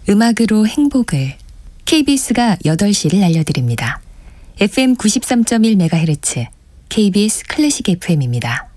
음악으로 행복을 KBS가 8시를 알려드립니다. FM 93.1MHz KBS 클래식 FM입니다.